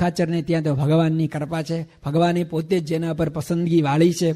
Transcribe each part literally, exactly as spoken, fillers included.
ખાચરને ત્યાં તો ભગવાનની કૃપા છે, ભગવાને પોતે જ જેના પર પસંદગી વાળી છે.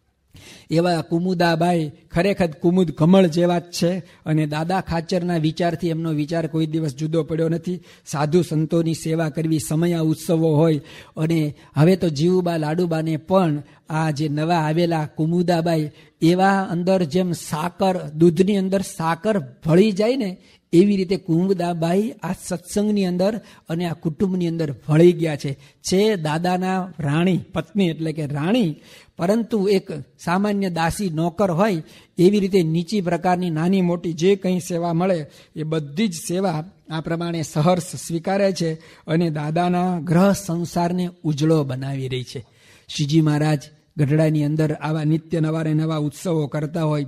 એવા કુમુદાબાઈ ખરેખર કુમુદ કમળ જેવા જ છે. અને દાદા ખાચરના વિચારથી એમનો વિચાર કોઈ દિવસ જુદો પડ્યો નથી. સાધુ સંતોની સેવા કરવી, સમયા ઉત્સવો હોય. અને હવે તો જીવુબા લાડુબાને પણ આ જે નવા આવેલા કુમુદાબાઈ એવા અંદર જેમ સાકર, દૂધની અંદર સાકર ભળી જાય ને એવી રીતે કુમુદાબાઈ આ સત્સંગની અંદર અને આ કુટુંબની અંદર ભળી ગયા છે. છે દાદાના રાણી, પત્ની એટલે કે રાણી, પરંતુ એક સામાન્ય દાસી નોકર હોય એવી રીતે નીચી પ્રકારની નાની મોટી જે કંઈ સેવા મળે એ બધી જ સેવા આ પ્રમાણે સહર્ષ સ્વીકારે છે અને દાદાના ગ્રહ સંસારને ઉજળો બનાવી રહી છે. શ્રીજી મહારાજ ગઢડાની અંદર આવા નિત્ય નવારે નવા ઉત્સવો કરતા હોય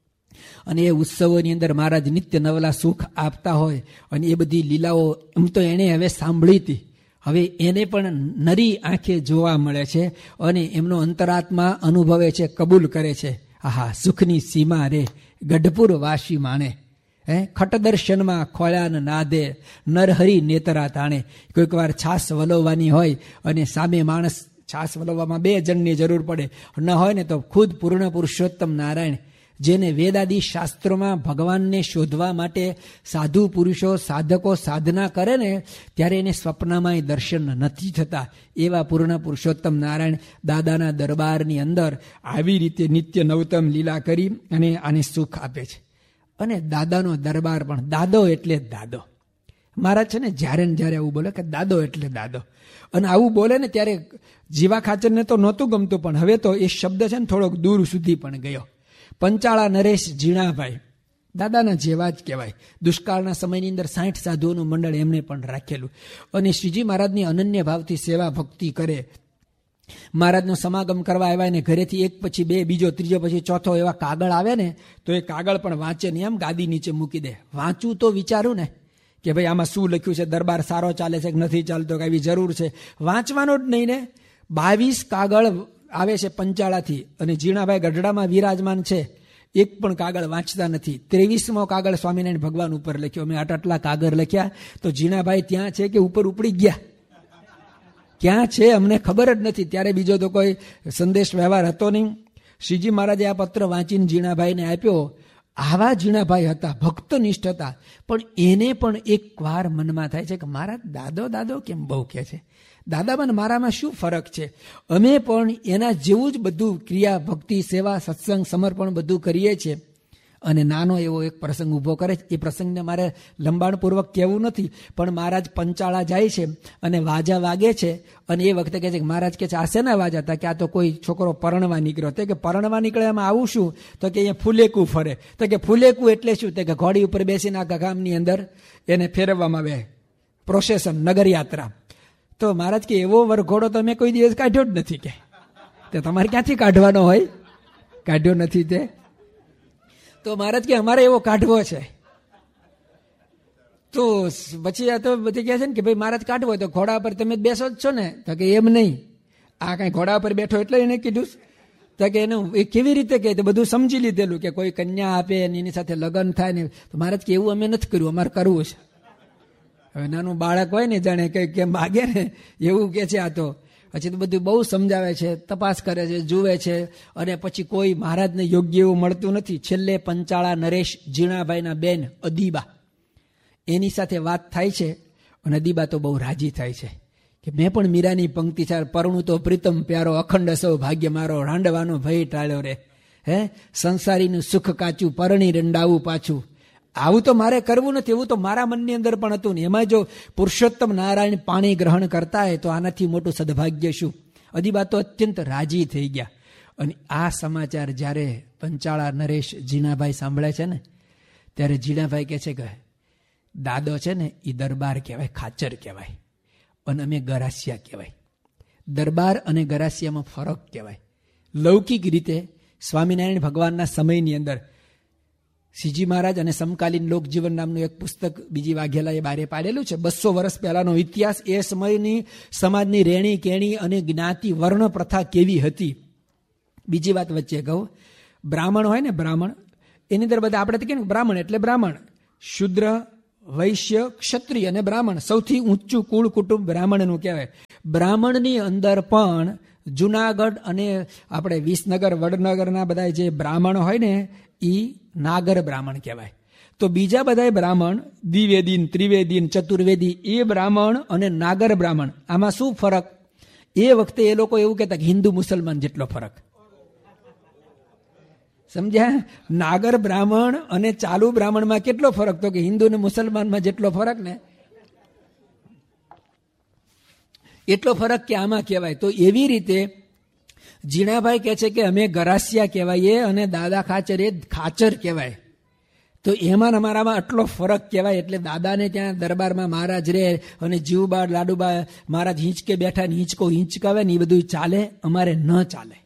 અને એ ઉત્સવોની અંદર મહારાજ નિત્ય નવલા સુખ આપતા હોય અને એ બધી લીલાઓ એમ તો એણે હવે સાંભળી હતી, હવે એને પણ નરી આંખે જોવા મળે છે અને એમનો અંતરાત્મા અનુભવે છે, કબૂલ કરે છે. આહા, સુખની સીમા રે ગઢપુર વાસી માણે, હે ખટદર્શનમાં ખોળાન નાદે નરહરી નેતરા તાણે. કોઈક વાર છાસ વલોવવાની હોય અને સામે માણસ, છાસ વલોવવામાં બે જણની જરૂર પડે, ન હોય ને તો ખુદ પૂર્ણ પુરુષોત્તમ નારાયણ, જેને વેદાદી શાસ્ત્રોમાં ભગવાનને શોધવા માટે સાધુ પુરુષો સાધકો સાધના કરે ને ત્યારે એને સ્વપ્નમાં દર્શન નથી થતા, એવા પૂર્ણ પુરુષોત્તમ નારાયણ દાદાના દરબારની અંદર આવી રીતે નિત્ય નવતમ લીલા કરી અને આને સુખ આપે છે. અને દાદાનો દરબાર પણ, દાદો એટલે દાદો. મહારાજ છે ને જ્યારે ને જ્યારે આવું બોલે કે દાદો એટલે દાદો, અને આવું બોલે ને ત્યારે જીવા ખાચરને તો નહોતું ગમતું, પણ હવે તો એ શબ્દ છે ને થોડોક દૂર સુધી પણ ગયો. પંચાળા નરેશ ઝીણાભાઈ દાદાના જેવા જ કહેવાય. દુષ્કાળના સમયની અંદર સાઠ સાધુઓનું મંડળ એમને પણ રાખેલું અને શ્રીજી મહારાજની અનન્ય ભાવથી સેવા ભક્તિ કરે. મહારાજનો સમાગમ કરવા આવ્યા ને ઘરેથી એક પછી બે, બીજો ત્રીજો પછી ચોથો એવા કાગળ આવે ને તો એ કાગળ પણ વાંચે ને એમ ગાદી નીચે મૂકી દે. વાંચું તો વિચારું ને કે ભાઈ આમાં શું લખ્યું છે, દરબાર સારો ચાલે છે કે નથી ચાલતો, કે આવી જરૂર છે, વાંચવાનો જ નહીં ને. બાવીસ કાગળ આવે છે પંચાળાથી અને ઝીણાભાઈ ગઢડામાં વિરાજમાન છે, એક પણ કાગળ વાંચતા નથી. ત્રેવીસમો કાગળ સ્વામિનારાયણ ભગવાન ઉપર લખ્યો. મેં આટ આટલા કાગળ લખ્યા તો ઝીણાભાઈ ત્યાં છે કે ઉપર ઉપડી ગયા, ક્યાં છે અમને ખબર જ નથી. ત્યારે બીજો તો કોઈ સંદેશ વ્યવહાર હતો નહીં. શ્રીજી મહારાજે આ પત્ર વાંચીને ઝીણાભાઈને આપ્યો. આવા ઝીણાભાઈ હતા, ભક્તનિષ્ઠ હતા, પણ એને પણ એક વાર મનમાં થાય છે કે મારા દાદો દાદો કેમ બહુ કહે છે, દાદામાં મારામાં શું ફરક છે. અમે પણ એના જેવું જ બધું ક્રિયા ભક્તિ સેવા સત્સંગ સમર્પણ બધું કરીએ છીએ. અને નાનો એવો એક પ્રસંગ ઊભો કરે છે. એ પ્રસંગને મારે લંબાણપૂર્વક કહેવું નથી, પણ મહારાજ પંચાળા જાય છે અને વાજા વાગે છે અને એ વખતે કહે છે કે મહારાજ કે છે આ શેના વાજા હતા, કે આ તો કોઈ છોકરો પરણવા નીકળ્યો. તો કે પરણવા નીકળે એમાં આવું શું, તો કે અહીંયા ફૂલેકું ફરે. તો કે ફૂલેકું એટલે શું, તો કે ઘોડી ઉપર બેસીને આખા ગામની અંદર એને ફેરવવામાં આવે, પ્રોસેસન, નગરયાત્રા. તો મહારાજ કે એવો વરઘોડો તો મેં કોઈ દિવસ કાઢ્યો જ નથી, કે તે તમારે ક્યાંથી કાઢવાનો હોય, કાઢ્યો નથી તે. તો મહારાજ કે અમારે એવો કાઢવો છે. તો પછી આ તો બધી કહે છે ને કે ભાઈ મહારાજ કાઢવો હોય તો ઘોડા પર તમે બેસો જ છો ને, તો કે એમ નહીં, આ કઈ ઘોડા પર બેઠો એટલે એને કીધું. તો કે એનું એ કેવી રીતે કહે, તો બધું સમજી લીધેલું કે કોઈ કન્યા આપે અને એની સાથે લગ્ન થાય ને. તો મહારાજ કે એવું અમે નથી કર્યું, અમારે કરવું છે. હવે નાનું બાળક હોય ને જાણે કઈ કેમ માગે ને એવું કે છે. આ તો પછી તો બધું બહુ સમજાવે છે, તપાસ કરે છે, જુએ છે અને પછી કોઈ મહારાજને યોગ્ય એવું મળતું નથી. છેલ્લે પંચાળા નરેશ ઝીણાભાઈના બેન અદીબા એની સાથે વાત થાય છે અને અદીબા તો બહુ રાજી થાય છે કે મેં પણ મીરાની પંક્તિ છે, પરણું તો પ્રીતમ પ્યારો અખંડ સૌ ભાગ્ય મારો, રાંડવાનો ભય ટાળ્યો રે, હે સંસારીનું સુખ કાચું પરણી રંડાવું પાછું. આવું તો મારે કરવું નથી, એવું તો મારા મનની અંદર પણ હતું ને. એમાં જો પુરુષોત્તમ નારાયણ પાણી ગ્રહણ કરતા હોય તો આનાથી મોટું સદભાગ્ય શું. અદીબા તો અત્યંત રાજી થઈ ગયા. અને આ સમાચાર જ્યારે પંચાળા નરેશ ઝીણાભાઈ સાંભળે છે ને ત્યારે ઝીણાભાઈ કહે છે કે દાદો છે ને એ દરબાર કહેવાય, ખાચર કહેવાય, અને અમે ગરાસિયા કહેવાય. દરબાર અને ગરાસિયામાં ફરક કહેવાય. લૌકિક રીતે સ્વામિનારાયણ ભગવાનના સમયની અંદર શ્રીજી મહારાજ અને સમકાલીન લોકજીવન નામનું એક પુસ્તક બીજી વાઘેલાએ બારે પાડેલું છે. બસો વર્ષ પહેલાનો ઇતિહાસ, એ સમયની સમાજની રેણી કેણી અને જ્ઞાતિ વર્ણ પ્રથા કેવી હતી. બીજી વાત વચ્ચે કહું, બ્રાહ્મણ હોય ને, બ્રાહ્મણ એની અંદર બધા આપણે તો કે બ્રાહ્મણ એટલે બ્રાહ્મણ, શુદ્ર વૈશ્ય, ક્ષત્રિય અને બ્રાહ્મણ. સૌથી ઊંચું કુળ કુટુંબ બ્રાહ્મણનું કહેવાય. બ્રાહ્મણની અંદર પણ જુનાગઢ અને આપણે વિસનગર, વડનગરના બધા જે બ્રાહ્મણ હોય ને એ નાગર બ્રાહ્મણ કહેવાય. તો બીજા બધા બ્રાહ્મણ દ્વિવેદી, ત્રિવેદી, ચતુર્વેદી, એ બ્રાહ્મણ અને નાગર બ્રાહ્મણ, આમાં શું ફરક? એ વખતે એ લોકો એવું કહેતા કે હિન્દુ મુસલમાન જેટલો ફરક. સમજ્યા? નાગર બ્રાહ્મણ અને ચાલુ બ્રાહ્મણમાં કેટલો ફરક? તો કે હિન્દુ અને મુસલમાનમાં જેટલો ફરક ને એટલો ફરક કે આમાં કહેવાય. તો એવી રીતે જીણાભાઈ કહે છે કે અમે ગરાસિયા કહેવાઈએ અને દાદા ખાચર એ ખાચર કહેવાય. તો એમાં અમારામાં આટલો ફરક કહેવાય. એટલે દાદાને ત્યાં દરબારમાં મહારાજ રે અને જીવબા લાડુબા મહારાજ હિંચકે બેઠા ને હિંચકો હિંચકાવે ને એ બધું ચાલે, અમારે ન ચાલે.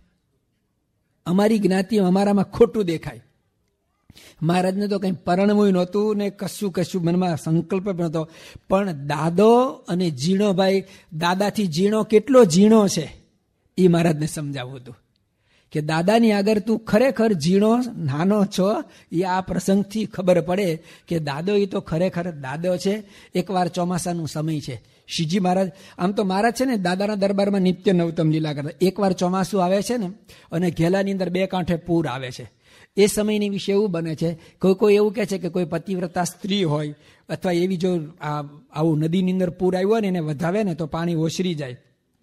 અમારી જ્ઞાતિ અમારામાં ખોટું દેખાય. મહારાજને તો કંઈ પરણવું નહોતું ને કશું કશું મનમાં સંકલ્પ પણ નહોતો. પણ દાદો અને ઝીણોભાઈ, દાદાથી ઝીણો કેટલો ઝીણો છે એ મહારાજને સમજાવવું હતું કે દાદાની આગળ તું ખરેખર ઝીણો નાનો છો. એ આ પ્રસંગથી ખબર પડે કે દાદો એ તો ખરેખર દાદો છે. એકવાર ચોમાસાનું સમય છે. શ્રીજી મહારાજ, આમ તો મહારાજ છે ને દાદાના દરબારમાં નિત્ય નવતમ લીલા કરતા. એકવાર ચોમાસું આવે છે ને અને ઘેલાની અંદર બે કાંઠે પૂર આવે છે. એ સમયની વિશે એવું બને છે, કોઈ કોઈ એવું કહે છે કે કોઈ પતિવ્રતા સ્ત્રી હોય અથવા એવી જો આવું નદીની અંદર પૂર આવ્યું હોય ને એને વધાવે ને તો પાણી ઓસરી જાય.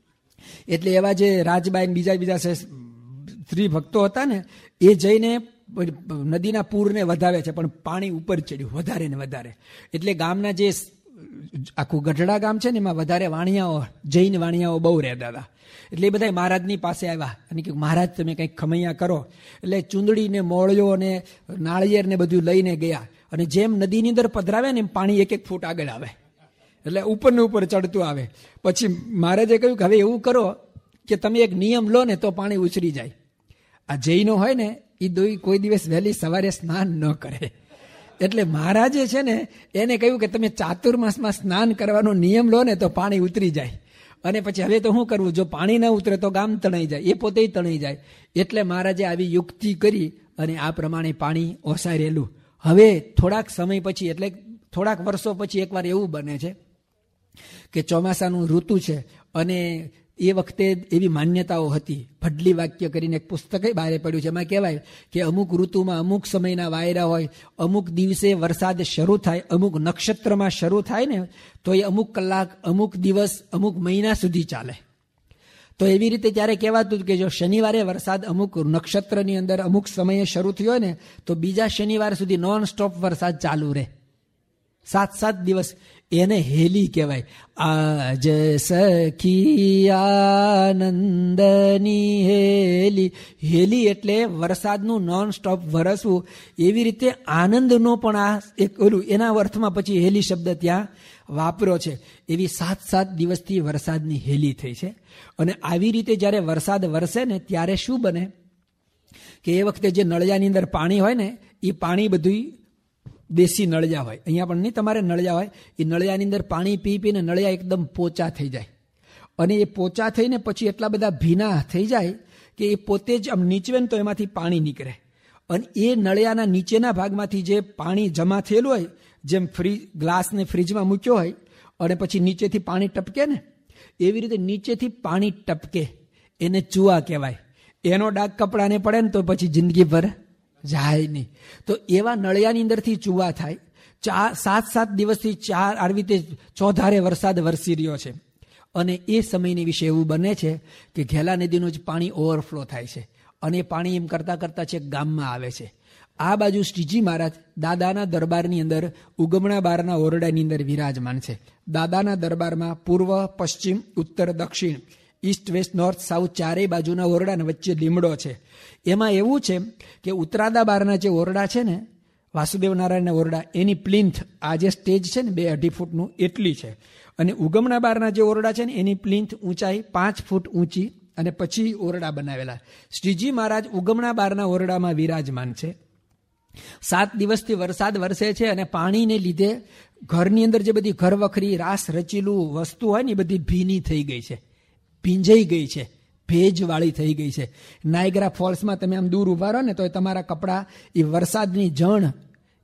એટલે એવા જે રાજબાઈ બીજા બીજા સ્ત્રી ભક્તો હતા ને એ જઈને નદીના પૂરને વધાવે છે, પણ પાણી ઉપર ચડ્યું વધારે ને વધારે. એટલે ગામના જે આખું ગઢડા ગામ છે ને એમાં વધારે વાણિયાઓ, જૈન વાણિયાઓ બહુ રહેતા હતા. એટલે એ બધા મહારાજની પાસે આવ્યા અને કે મહારાજ તમે કંઈક ખમૈયા કરો. એટલે ચૂંદડી ને મોળિયો ને નાળિયેર ને બધું લઈને ગયા અને જેમ નદીની અંદર પધરાવે ને એમ પાણી એક એક ફૂટ આગળ આવે, એટલે ઉપર ને ઉપર ચડતું આવે. પછી મહારાજે કહ્યું કે હવે એવું કરો કે તમે એક નિયમ લો ને તો પાણી ઉછરી જાય. આ જૈનો હોય ને એ દોઈ કોઈ દિવસ વહેલી સવારે સ્નાન ન કરે. એટલે મહારાજે છે ને એને કહ્યું કે તમે ચાતુર્માસમાં સ્નાન કરવાનો નિયમ લો ને તો પાણી ઉતરી જાય. અને પછી હવે તો શું કરવું, જો પાણી ના ઉતરે તો ગામ તણાઈ જાય, એ પોતે તણાઈ જાય. એટલે મહારાજે આવી યુક્તિ કરી અને આ પ્રમાણે પાણી ઓસારેલું. હવે થોડાક સમય પછી, એટલે થોડાક વર્ષો પછી એકવાર એવું બને છે કે ચોમાસાનું ઋતુ છે અને એ વખતે એવી માન્યતાઓ હતી. ભડલી વાક્ય કરીને એક પુસ્તક બહાર પડ્યું છે. એમાં કહેવાય કે અમુક ઋતુમાં અમુક સમયના વાયરા હોય, અમુક દિવસે વરસાદ શરૂ થાય, અમુક નક્ષત્રમાં શરૂ થાય ને તો એ અમુક કલાક, અમુક દિવસ, અમુક મહિના સુધી ચાલે. તો એવી રીતે ત્યારે કહેવાતું કે જો શનિવારે વરસાદ અમુક નક્ષત્રની અંદર અમુક સમયે શરૂ થયો હોય ને તો બીજા શનિવાર સુધી નોન સ્ટોપ વરસાદ ચાલુ રહે, સાત સાત દિવસ. એને હેલી કહેવાય. આજ સખી આનંદની હેલી. હેલી એટલે વરસાદનું નોન સ્ટોપ વરસવું. એવી રીતે આનંદનો પણ આ એક ઓલું એના અર્થમાં પછી હેલી શબ્દ ત્યાં વાપર્યો છે. એવી સાત સાત દિવસથી વરસાદની હેલી થઈ છે. અને આવી રીતે જ્યારે વરસાદ વરસે ને ત્યારે શું બને કે એ વખતે જે નળિયાની અંદર પાણી હોય ને એ પાણી બધું દેશી નળિયા હોય, અહીંયા પણ નહીં તમારે નળિયા હોય, એ નળિયાની અંદર પાણી પી પીને નળિયા એકદમ પોચા થઈ જાય. અને એ પોચા થઈને પછી એટલા બધા ભીના થઈ જાય કે એ પોતે જ આમ નીચવે ને તો એમાંથી પાણી નીકળે. અને એ નળિયાના નીચેના ભાગમાંથી જે પાણી જમા થયેલું હોય, જેમ ફ્રીજ ગ્લાસને ફ્રીજમાં મૂક્યો હોય અને પછી નીચેથી પાણી ટપકે ને એવી રીતે નીચેથી પાણી ટપકે, એને ચૂવા કહેવાય. એનો ડાઘ કપડાને પડે ને તો પછી જિંદગીભર જાય નહીં. તો એવા નળિયાની અંદરથી ચૂવા થાય. ચાર સાત સાત દિવસથી ચાર આવી રીતે ચોધારે વરસાદ વરસી રહ્યો છે. અને એ સમયની વિશે એવું બને છે કે ઘેલા નદીનું જ પાણી ઓવરફ્લો થાય છે અને એ પાણી એમ કરતાં કરતાં છે ગામમાં આવે છે. આ બાજુ શ્રીજી મહારાજ દાદાના દરબારની અંદર ઉગમણા બારના ઓરડાની અંદર વિરાજમાન છે. દાદાના દરબારમાં પૂર્વ, પશ્ચિમ, ઉત્તર, દક્ષિણ, ઈસ્ટ, વેસ્ટ, નોર્થ, સાઉથ ચારેય બાજુના ઓરડાને વચ્ચે લીમડો છે. એમાં એવું છે કે ઉત્તરાદા બારના જે ઓરડા છે ને વાસુદેવ નારાયણના ઓરડા, એની પ્લિન્થ આ જે સ્ટેજ છે ને બે અઢી ફૂટનું એટલી છે. અને ઉગમણા બારના જે ઓરડા છે ને એની પ્લિન્થ ઊંચાઈ પાંચ ફૂટ ઊંચી અને પછી ઓરડા બનાવેલા. શ્રીજી મહારાજ ઉગમણા બારના ઓરડામાં વિરાજમાન છે. સાત દિવસથી વરસાદ વરસે છે અને પાણીને લીધે ઘરની અંદર જે બધી ઘર વખરી રાસ રચેલું વસ્તુ હોય ને એ બધી ભીની થઈ ગઈ છે, ભીંજાઈ ગઈ છે, ભેજવાળી થઈ ગઈ છે. નાયગ્રા ફોલ્સમાં તમે આમ દૂર ઉભા રહો ને તો તમારા કપડાં એ વરસાદની જણ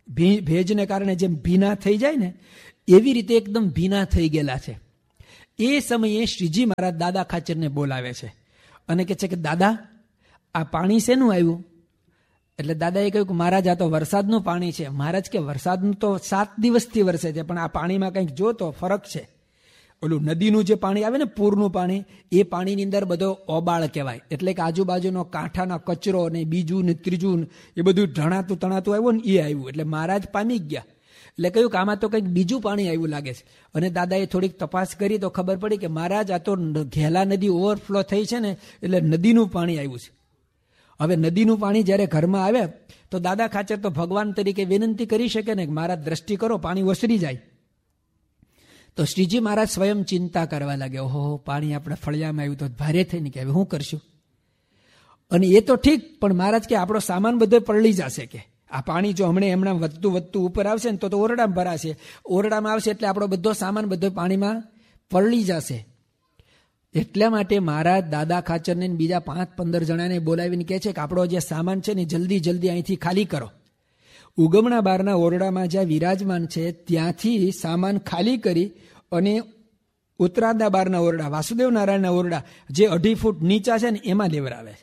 ભી ભેજને કારણે જેમ ભીના થઈ જાય ને એવી રીતે એકદમ ભીના થઈ ગયેલા છે. એ સમયે શ્રીજી મહારાજ દાદા ખાચરને બોલાવે છે અને કહે છે કે દાદા, આ પાણી શેનું આવ્યું? એટલે દાદાએ કહ્યું કે મહારાજ, આ તો વરસાદનું પાણી છે. મહારાજ કે વરસાદનું તો સાત દિવસથી વરસે છે, પણ આ પાણીમાં કંઈક જો તો ફરક છે. ઓલું નદીનું જે પાણી આવે ને, પૂરનું પાણી, એ પાણીની અંદર બધો ઓબાળ કહેવાય. એટલે કે આજુબાજુનો કાંઠાનો કચરો ને બીજું ને ત્રીજું એ બધું ઢણાતું તણાતું આવ્યું ને એ આવ્યું. એટલે મહારાજ પામી ગયા. એટલે કહ્યું કે આમાં તો કંઈક બીજું પાણી આવ્યું લાગે છે. અને દાદાએ થોડીક તપાસ કરી તો ખબર પડી કે મહારાજ, આ તો ઘેલા નદી ઓવરફ્લો થઈ છે ને, એટલે નદીનું પાણી આવ્યું છે. હવે નદીનું પાણી જ્યારે ઘરમાં આવે તો દાદા ખાચર તો ભગવાન તરીકે વિનંતી કરી શકે ને, મહારાજ દ્રષ્ટિ કરો, પાણી ઓસરી જાય. તો શ્રીજી મહારાજ સ્વયં ચિંતા કરવા લાગે, ઓહો, પાણી આપણે ફળિયામાં આવ્યું તો ભારે થઈને કે હવે શું કરશું? અને એ તો ઠીક, પણ મહારાજ કે આપણો સામાન બધો પલળી જશે. કે આ પાણી જો હમણાં એમણા વધતું વધતું ઉપર આવશે ને તો તો ઓરડામાં ભરાશે. ઓરડામાં આવશે એટલે આપણો બધો સામાન બધો પાણીમાં પલળી જશે. એટલા માટે મહારાજ દાદા ખાચરને બીજા પાંચ પંદર જણાને બોલાવીને કહે છે કે આપણો જે સામાન છે ને જલ્દી જલ્દી અહીંથી ખાલી કરો. ઉગમણા બારના ઓરડામાં જ્યાં વિરાજમાન છે ત્યાંથી સામાન ખાલી કરી અને ઉત્તરાદા બારના ઓરડા, વાસુદેવ નારાયણના ઓરડા જે અઢી ફૂટ નીચા છે ને એમાં લેવરાવે.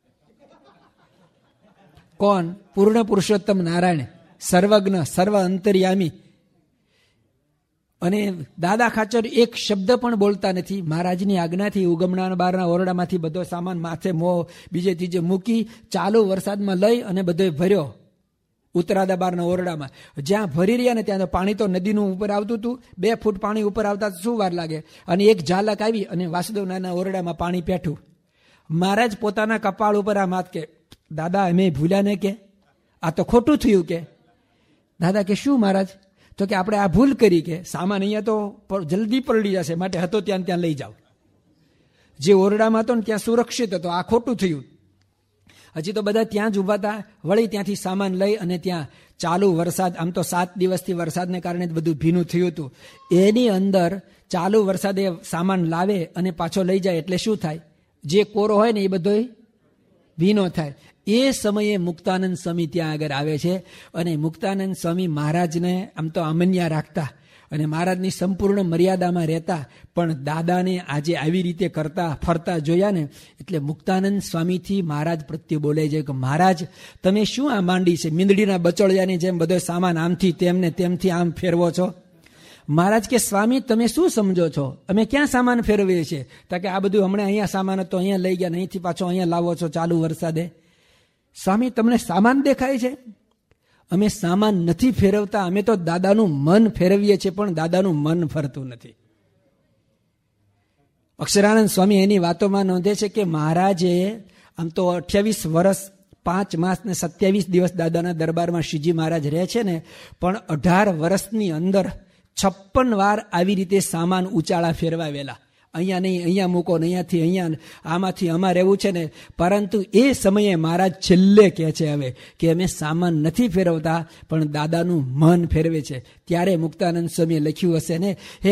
કોણ? પૂર્ણ પુરુષોત્તમ નારાયણ, સર્વજ્ઞ, સર્વ અંતર્યામી. અને દાદા ખાચર એક શબ્દ પણ બોલતા નથી. મહારાજની આજ્ઞાથી ઉગમણા બારના ઓરડામાંથી બધો સામાન માથે મોં બીજે ત્રીજે મૂકી ચાલુ વરસાદમાં લઈ અને બધો ભર્યો ઉત્તરાદા બારના ઓરડામાં. જ્યાં ભરી રહ્યા ને ત્યાં પાણી તો નદીનું ઉપર આવતું હતું. બે ફૂટ પાણી ઉપર આવતા શું વાર લાગે? અને એક ઝાલક આવી અને વાસુદેવના ઓરડામાં પાણી પેઠું. મહારાજ પોતાના કપાળ ઉપર આ માત કે, દાદા અમે ભૂલ્યા ને, કે આ તો ખોટું થયું. કે દાદા કે શું મહારાજ? તો કે આપણે આ ભૂલ કરી, કે સામાન અહીંયા તો જલ્દી પલળી જશે, માટે હતો ત્યાં ત્યાં લઈ જાઓ. જે ઓરડામાં હતો ને ત્યાં સુરક્ષિત હતો, આ ખોટું થયું. હજી તો બધા ત્યાં જ ઉભા હતા. વળી ત્યાંથી સામાન લઈ અને ત્યાં ચાલુ વરસાદ, આમ તો સાત દિવસથી વરસાદને કારણે બધું ભીનું થયું હતું, એની અંદર ચાલુ વરસાદે સામાન લાવે અને પાછો લઈ જાય એટલે શું થાય? જે કોરો હોય ને એ બધો ભીનો થાય. એ સમયે મુક્તાનંદ સ્વામી ત્યાં આગળ આવે છે અને મુક્તાનંદ સ્વામી મહારાજને આમ તો અમન્યા રાખતા અને મહારાજની સંપૂર્ણ મર્યાદામાં રહેતા, પણ દાદાને આજે આવી રીતે કરતા ફરતા જોયા ને એટલે મુક્તાનંદ સ્વામીથી મહારાજ પ્રત્યે બોલે છે કે મહારાજ, તમે શું આ માંડી છે? મીંદડીના બચોળિયાની જેમ બધો સામાન આમથી તેમને તેમથી આમ ફેરવો છો. મહારાજ કે સ્વામી તમે શું સમજો છો? અમે ક્યાં સામાન ફેરવીએ છીએ? તો કે આ બધું હમણાં અહીંયા સામાન હતો, અહીંયા લઈ ગયા, અહીંથી પાછો અહીંયા લાવો છો ચાલુ વરસાદે. સ્વામી તમને સામાન દેખાય છે? અમે સામાન નથી ફેરવતા, અમે તો દાદાનું મન ફેરવીએ છીએ, પણ દાદાનું મન ફરતું નથી. અક્ષરાનંદ સ્વામી એની વાતોમાં નોંધે છે કે મહારાજે આમ તો અઠ્યાવીસ વર્ષ પાંચ માસ ને સત્યાવીસ દિવસ દાદાના દરબારમાં શ્રીજી મહારાજ રહે છે ને, પણ અઢાર વર્ષની અંદર છપ્પન વાર આવી રીતે સામાન ઉચાળા ફેરવાવેલા. અહીંયા નહીં, અહીંયા મૂકો ને, અહીંયાથી અહીંયા, આમાંથી આમાં રહેવું છે ને. પરંતુ એ સમયે મહારાજ છેલ્લે કહે છે હવે કે અમે સામાન નથી ફેરવતા, પણ દાદાનું મન ફેરવે છે. ત્યારે મુક્તાનંદ સ્વામીએ લખ્યું હશે ને, હે